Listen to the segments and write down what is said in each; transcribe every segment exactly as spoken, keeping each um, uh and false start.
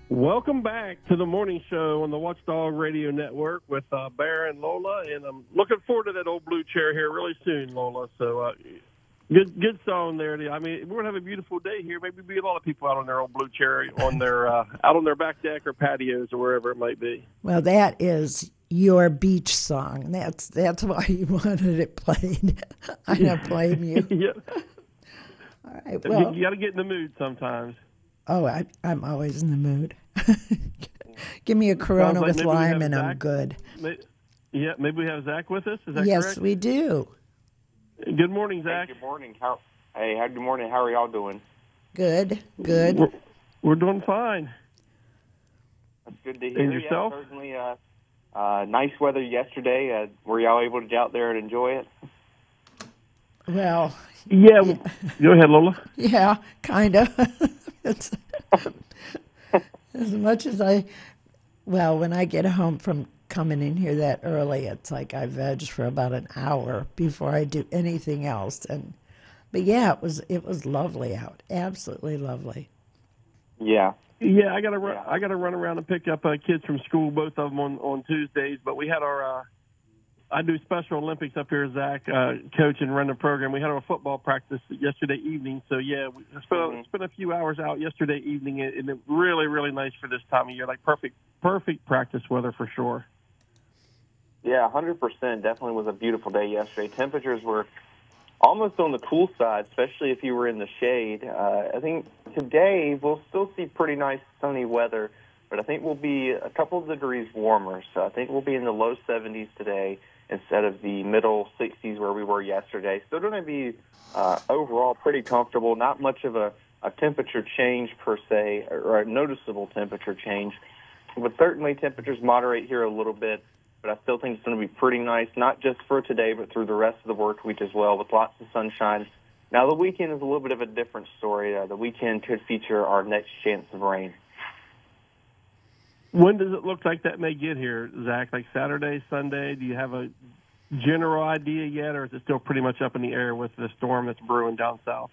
Welcome back to the morning show on the Watchdog Radio Network with uh, Bear and Lola, and I'm looking forward to that old blue chair here really soon, Lola. So, uh, good, good song there. I mean, we're gonna have a beautiful day here. Maybe be a lot of people out on their old blue chair, on their uh, out on their back deck or patios or wherever it might be. Well, that is your beach song. That's that's why you wanted it played. I don't blame you. Yeah. All right. Well, you, you got to get in the mood sometimes. Oh, I, I'm always in the mood. Give me a Corona like with lime and Zach. I'm good. Yeah, maybe we have Zach with us. Is that yes, correct? we do. Good morning, Zach. Hey, good morning. How? Hey, how, good morning. How are y'all doing? Good, good. We're, we're doing fine. That's good to hear. And yourself? Yeah, certainly. Uh, uh, nice weather yesterday. Uh, were y'all able to get out there and enjoy it? Well, yeah. Well, go ahead, Lola. Yeah, kind of. It's as much as I, well, when I get home from coming in here that early, it's like I veg for about an hour before I do anything else. And, but yeah, it was it was lovely out, absolutely lovely. Yeah. Yeah, I gotta run. Yeah. I gotta run around and pick up uh, kids from school, both of them on, on Tuesdays. But we had our. Uh, I do Special Olympics up here, Zach, uh, coach and run the program. We had our football practice yesterday evening, so yeah, we spent, mm-hmm. spent a few hours out yesterday evening, and it really, really nice for this time of year. Like perfect, perfect practice weather for sure. Yeah, one hundred percent. Definitely was a beautiful day yesterday. Temperatures were almost on the cool side, especially if you were in the shade. Uh, I think today we'll still see pretty nice sunny weather, but I think we'll be a couple of degrees warmer. So I think we'll be in the low seventies today instead of the middle sixties where we were yesterday. Still going to be uh, overall pretty comfortable, not much of a, a temperature change per se, or a noticeable temperature change. But certainly temperatures moderate here a little bit, but I still think it's going to be pretty nice, not just for today, but through the rest of the work week as well, with lots of sunshine. Now, the weekend is a little bit of a different story. Uh, the weekend could feature our next chance of rain. When does it look like that may get here, Zach? Like Saturday, Sunday? Do you have a general idea yet, or is it still pretty much up in the air with the storm that's brewing down south?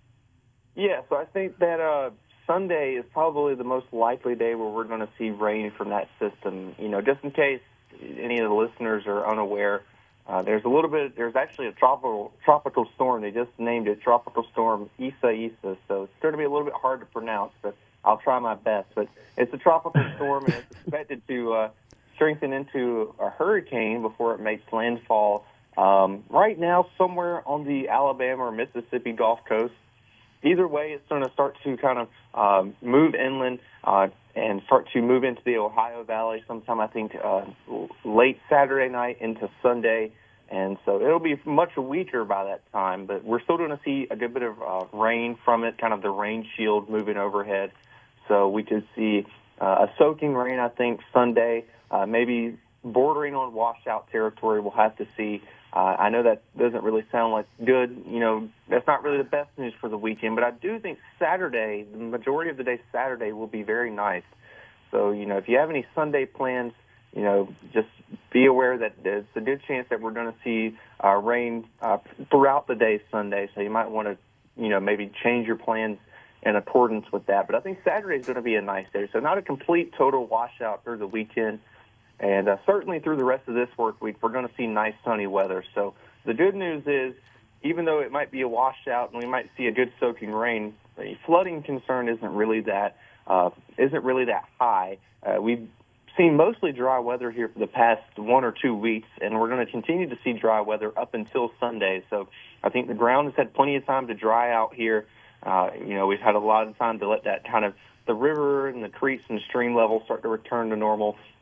Yeah, so I think that uh, Sunday is probably the most likely day where we're going to see rain from that system. You know, just in case any of the listeners are unaware, uh, there's a little bit. There's actually a tropical tropical storm. They just named it Tropical Storm Isa Isa, so it's going to be a little bit hard to pronounce, but I'll try my best. But it's a tropical storm, and it's expected to uh, strengthen into a hurricane before it makes landfall. Um, right now, somewhere on the Alabama or Mississippi Gulf Coast. Either way, it's going to start to kind of um, move inland uh, and start to move into the Ohio Valley sometime, I think, uh, late Saturday night into Sunday. And so it'll be much weaker by that time, but we're still going to see a good bit of uh, rain from it, kind of the rain shield moving overhead. So we could see uh, a soaking rain, I think, Sunday, uh, maybe bordering on washout territory. We'll have to see. Uh, I know that doesn't really sound like good. You know, that's not really the best news for the weekend, but I do think Saturday, the majority of the day Saturday, will be very nice. So, you know, if you have any Sunday plans, you know, just be aware that there's a good chance that we're going to see uh, rain uh, throughout the day Sunday. So you might want to, you know, maybe change your plans in accordance with that. But I think Saturday is going to be a nice day. So not a complete total washout through the weekend. And uh, certainly through the rest of this work week, we're going to see nice sunny weather. So the good news is, even though it might be a washout and we might see a good soaking rain, the flooding concern isn't really that uh, isn't really that high. Uh, we've seen mostly dry weather here for the past one or two weeks, and we're going to continue to see dry weather up until Sunday. So I think the ground has had plenty of time to dry out here. Uh, you know, we've had a lot of time to let that kind of the river and the creeks and stream levels start to return to normal.